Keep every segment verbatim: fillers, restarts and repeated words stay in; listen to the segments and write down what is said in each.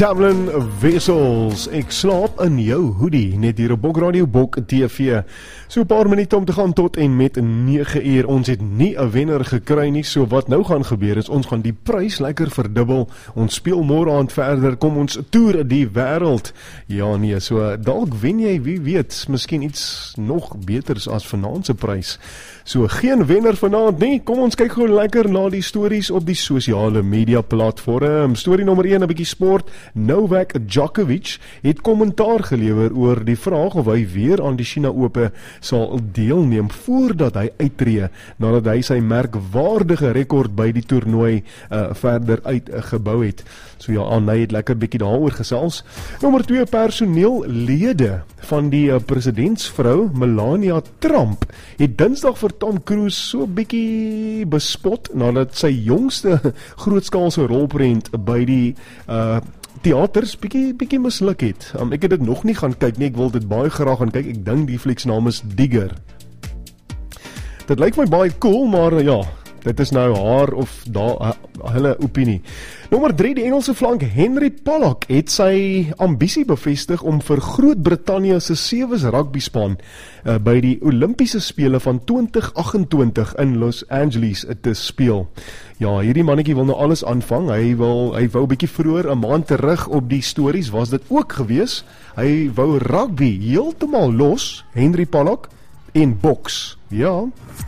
Tamlin Wessels, ek slaap in jou hoodie, net hier op Bok Radio Bok T V. So 'n paar minute om te gaan tot en met nege uur. Ons het nie 'n wenner gekry nie, so wat nou gaan gebeur is, ons gaan die prys lekker verdubbel. Ons speel môre aand verder, kom ons toer die wêreld. Ja nee, so dalk wen jy, wie weet, miskien iets nog beters as vanaand se prys. So geen wenner vanaand nie. Kom ons kyk gou lekker na die stories op die sosiale media platform. Storie nommer een, 'n bietjie sport. Novak Djokovic het kommentaar gelewer oor die vraag of hy weer aan die China Ope sal deelneem voordat hy uittreë, nadat hy sy merkwaardige rekord by die toernooi uh, verder uitgebou het. So ja, Anne het lekker bietjie daaroor gesels. Nommer twee, personeellede van die uh, presidentsvrou Melania Trump het Dinsdag vir Tom Cruise so bietjie bespot nadat sy jongste grootskaalse rolprent by die uh, theaters bietjie bietjie misluk het. Um, ek het dit nog nie gaan kyk nie, ek wil dit baie graag gaan kyk. Ek dink die flieks naam is Digger. Dit lyk my baie cool, maar ja, dit is nou haar of daar hulle opinie. Nommer drie, die Engelse flank Henry Pollock het sy ambisie bevestig om vir Groot-Brittanje se Sevens rugbyspan uh, by die Olimpiese spele van twintig agt-en-twintig in Los Angeles uh, te speel. Ja, hierdie mannetjie wil nou alles aanvang. Hy wil hy wou 'n bietjie vroeër 'n maand terug op die stories was dit ook gewees. Hy wou rugby heeltemal los, Henry Pollock, en boks. Ja.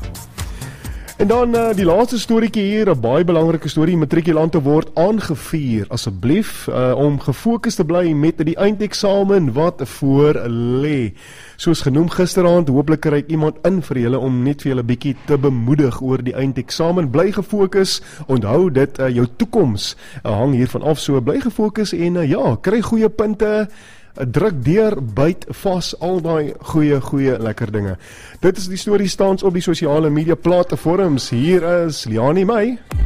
En dan uh, die laaste storieetjie hier, 'n baie belangrike storie, matrikulante word aangevuur, asseblief, uh, om gefokus te bly met die eindeksamen wat voor lê. Soos genoem gisteraand, hooplik kry ek iemand in vir julle om net vir julle bietjie te bemoedig oor die eindeksamen. Bly gefokus, onthou dit, uh, jou toekoms uh, hang hiervan af, so bly gefokus en uh, ja, kry goeie punte, druk deur, byt vas, al daai goeie, goeie, lekker dinge. Dit is die storie staans op die sosiale media platforms. Hier is Liani May.